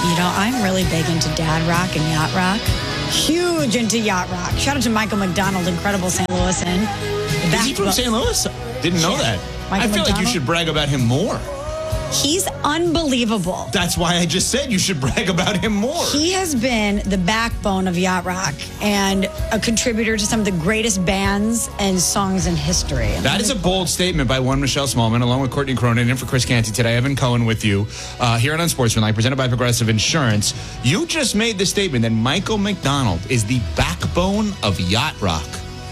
You know, I'm really big into dad rock and yacht rock. Huge into yacht rock. Shout out to Michael McDonald, incredible St. Louisan. Is he from St. Louis? Didn't know that. Michael I feel like you McDonald? should brag about him more. He's unbelievable. That's why I just said you should brag about him more. He has been the backbone of yacht rock and a contributor to some of the greatest bands and songs in history. That is a bold statement by one Michelle Smallman, along with Courtney Cronin, and for Chris Canty today. Evan Cohen with you here on Unsportsmanlike, presented by Progressive Insurance. You just made the statement that Michael McDonald is the backbone of yacht rock.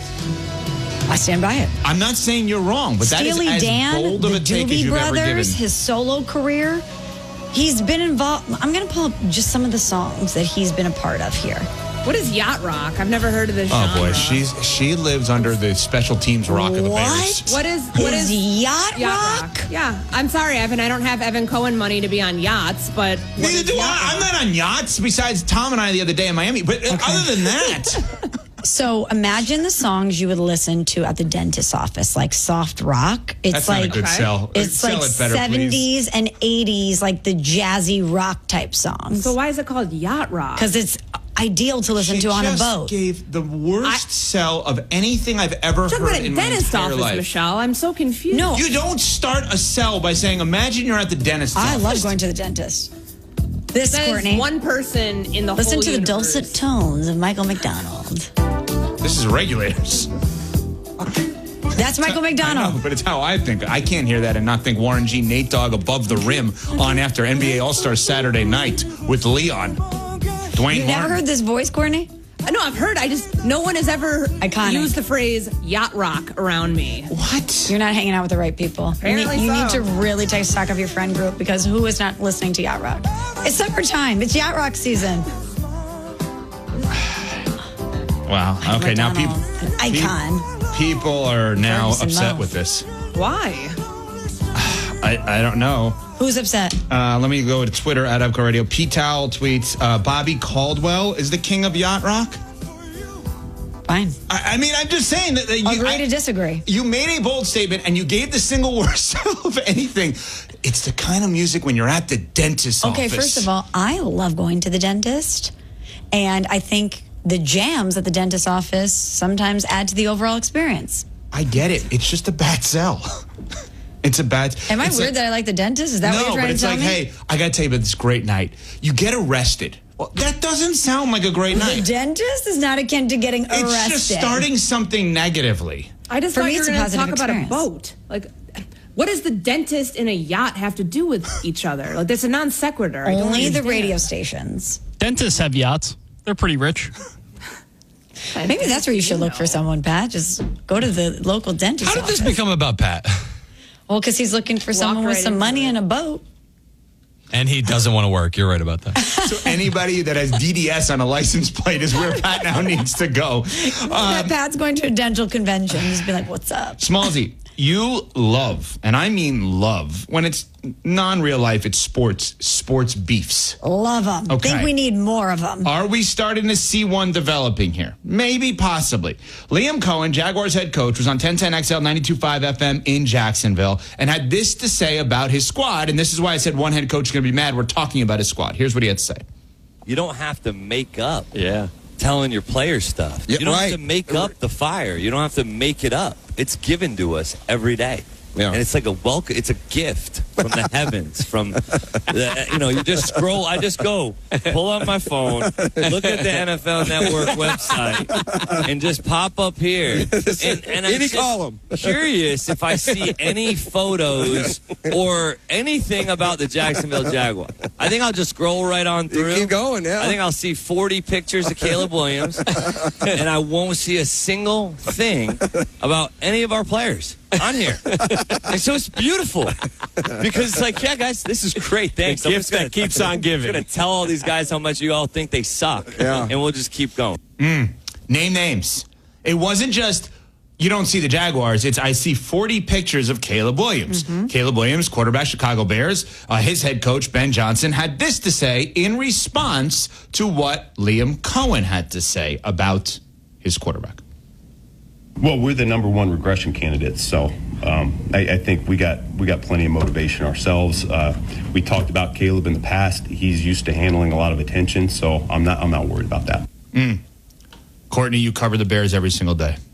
I stand by it. I'm not saying you're wrong, but that is Steely as Dan, bold of the a take as Doobie you've ever given. Brothers, his solo career. He's been involved. I'm going to pull up just some of the songs that he's been a part of here. What is yacht rock? I've never heard of this genre. Oh boy, she lives under the special teams rock of the Bears. What is yacht rock? Yeah, I'm sorry, Evan. I don't have Evan Cohen money to be on yachts, but Neither do I. I'm not on yachts. Besides Tom and I the other day in Miami, but other than that. So imagine the songs you would listen to at the dentist's office, like soft rock. It's That's like not a good sell. It's Sell like it better, 70s please. and 80s, like the jazzy rock type songs. So why is it called yacht rock? Because it's ideal to listen to on a boat. She just gave the worst sell of anything I've ever Talk heard about a in my dentist entire office, life. Michelle. I'm so confused. No. You don't start a sell by saying, imagine you're at the dentist's I office. love going to the dentist. This, That is Courtney. one person in the Listen whole to the universe. dulcet tones of Michael McDonald. This is regulators. That's Michael I McDonald. know, but it's how I think. I can't hear that and not think Warren G. Nate Dogg above the rim on after NBA All-Star Saturday night with Leon. Dwayne You've never Martin. heard this voice, Courtney? No, I've heard. No one has ever Iconic. used the phrase yacht rock around me. What? You're not hanging out with the right people. Apparently you need so. to really take stock of your friend group, because who is not listening to yacht rock? It's summertime. It's yacht rock season. Wow. Okay, now McDonald, an icon. people are now Ferguson upset Mo. with this. Why? I don't know. Who's upset? Let me go to Twitter at Evco Radio. Pete Towel tweets, Bobby Caldwell is the king of yacht rock. Fine. I mean, I'm just saying that Agree to disagree. You made a bold statement and you gave the single worst sell of anything. It's the kind of music when you're at the dentist's Okay, office. first of all, I love going to the dentist. And I think the jams at the dentist's office sometimes add to the overall experience. I get it. It's just a bad sell. It's a bad... Am I it's weird like- that I like the dentist? Is that what No, you're but trying it's to tell like, me? hey, I got to tell you about this great night. You get arrested. Well, that doesn't sound like a great The night. dentist is not akin to getting arrested. It's just starting something negatively. I just For thought me, you were it's a going to positive talk about a experience. boat. Like, what does the dentist and a yacht have to do with each other? Like, that's a non sequitur. I don't Only the understand. radio stations. Dentists have yachts. They're pretty rich. Maybe that's where you should look for someone, Pat. Just go to the local dentist How did this office. become about Pat? Well, because he's looking for someone with right some into money it. and a boat. And he doesn't want to work. You're right about that. So anybody that has DDS on a license plate is where Pat now needs to go. Pat's going to a dental convention. He's be like, what's up? Smallsy, you love, and I mean love, when it's non-real life, it's sports beefs. Love them. Okay. Think we need more of them. Are we starting to see one developing here? Maybe, possibly. Liam Cohen, Jaguars head coach, was on 1010XL 92.5 FM in Jacksonville and had this to say about his squad. And this is why I said one head coach is going to be mad. We're talking about his squad. Here's what he had to say. You don't have to make up telling your players stuff. Yeah, you don't right. have to make up the fire. You don't have to make it up. It's given to us every day. Yeah. And it's like a welcome. It's a gift from the heavens. From you just scroll. I just go pull up my phone, look at the NFL Network website, and just pop up here. And I'm Any just column. curious if I see any photos or anything about the Jacksonville Jaguars. I think I'll just scroll right on through. Keep going, yeah. I think I'll see 40 pictures of Caleb Williams, and I won't see a single thing about any of our players on here. And so it's beautiful because it's like, yeah, guys, this is great. Thanks. The gift that keeps on giving. I'm going to tell all these guys how much you all think they suck. Yeah. And we'll just keep going. Name names. It wasn't just, you don't see the Jaguars. It's, I see 40 pictures of Caleb Williams. Caleb Williams, quarterback, Chicago Bears. His head coach, Ben Johnson, had this to say in response to what Liam Cohen had to say about his quarterback. Well, we're the number one regression candidates, so I think we got plenty of motivation ourselves. We talked about Caleb in the past. He's used to handling a lot of attention, so I'm not worried about that. Courtney, you cover the Bears every single day.